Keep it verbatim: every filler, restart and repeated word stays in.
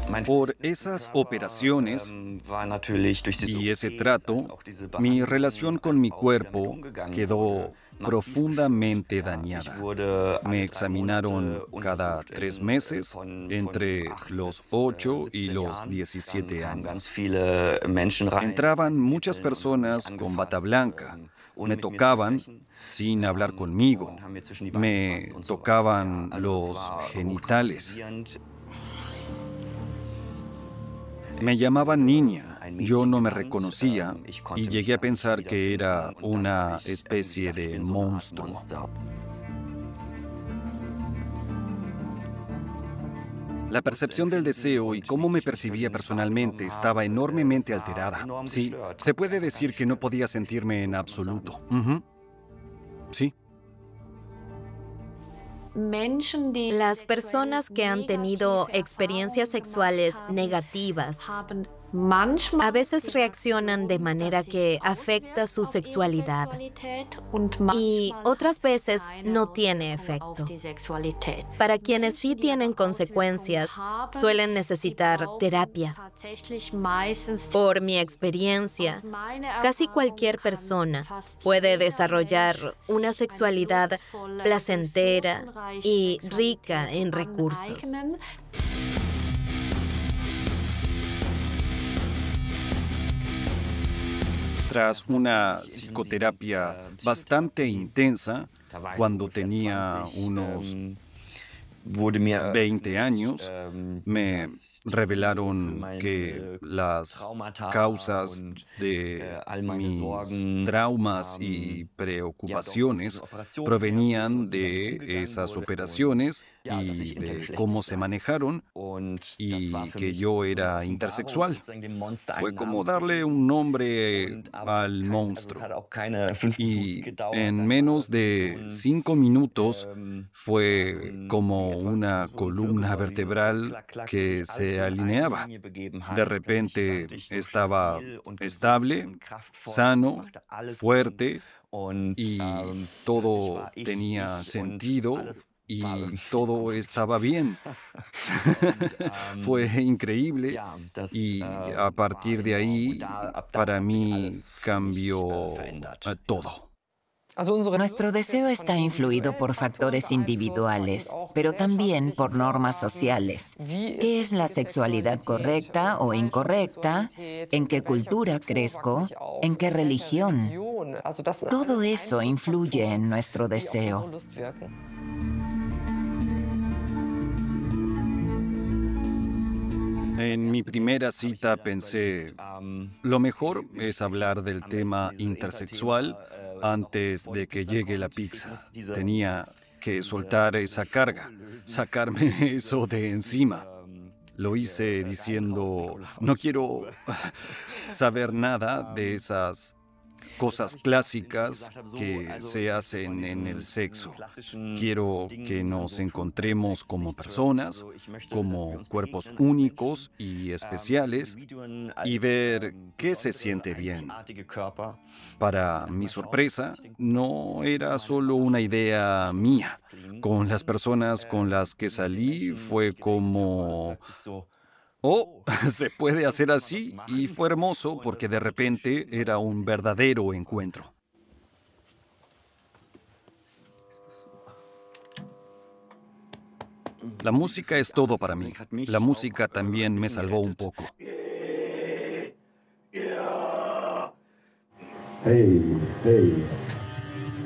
Por esas operaciones y ese trato, mi relación con mi cuerpo quedó profundamente dañada. Me examinaron cada tres meses entre los ocho y los diecisiete años. Entraban muchas personas con bata blanca, me tocaban sin hablar conmigo, me tocaban los genitales. Me llamaban niña, yo no me reconocía y llegué a pensar que era una especie de monstruo. La percepción del deseo y cómo me percibía personalmente estaba enormemente alterada. Sí, se puede decir que no podía sentirme en absoluto. Ujú. Sí. Las personas que han tenido experiencias sexuales negativas a veces reaccionan de manera que afecta su sexualidad y otras veces no tiene efecto. Para quienes sí tienen consecuencias, suelen necesitar terapia. Por mi experiencia, casi cualquier persona puede desarrollar una sexualidad placentera y rica en recursos. Tras una psicoterapia bastante intensa, cuando tenía unos veinte años, me revelaron que las causas de mis traumas y preocupaciones provenían de esas operaciones y de cómo se manejaron, y que yo era intersexual. Fue como darle un nombre al monstruo. Y en menos de cinco minutos fue como una columna vertebral que se alineaba. De repente estaba estable, sano, fuerte, y todo tenía sentido y todo estaba bien. Fue increíble y a partir de ahí, para mí, cambió eh, todo. Nuestro deseo está influido por factores individuales, pero también por normas sociales. ¿Qué es la sexualidad correcta o incorrecta? ¿En qué cultura crezco? ¿En qué religión? Todo eso influye en nuestro deseo. En mi primera cita pensé, lo mejor es hablar del tema intersexual antes de que llegue la pizza. Tenía que soltar esa carga, sacarme eso de encima. Lo hice diciendo, no quiero saber nada de esas cosas clásicas que se hacen en el sexo. Quiero que nos encontremos como personas, como cuerpos únicos y especiales, y ver qué se siente bien. Para mi sorpresa, no era solo una idea mía. Con las personas con las que salí fue como... Oh, se puede hacer así, y fue hermoso porque de repente era un verdadero encuentro. La música es todo para mí. La música también me salvó un poco. Hey, hey.